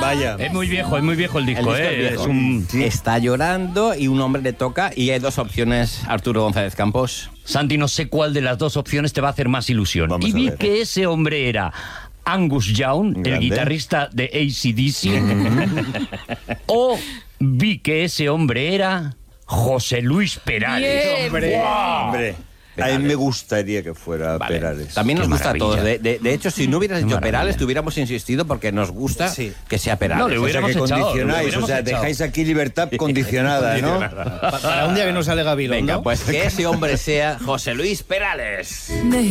Vaya. Es muy viejo el disco, El disco es viejo. Es un... Está llorando y un hombre le toca y hay dos opciones, Arturo González Campos. Santi, no sé cuál de las dos opciones te va a hacer más ilusión. Vamos Y a vi ver. que ese hombre era Angus Young, el Grande. guitarrista de AC/DC, o vi que ese hombre era José Luis Perales. Bien. Hombre, a mí me gustaría que fuera Vale. Perales. También nos Qué gusta a todos. maravilla. De hecho, si no hubieras Qué dicho maravilla. Perales, te hubiéramos insistido porque nos gusta Sí. que sea Perales. No, le O sea, hubiéramos que echado, condicionáis, lo o sea, hubiéramos dejáis aquí libertad condicionada, ¿no? Para un día que no sale Gabilondo. Venga, pues que ese hombre sea José Luis Perales.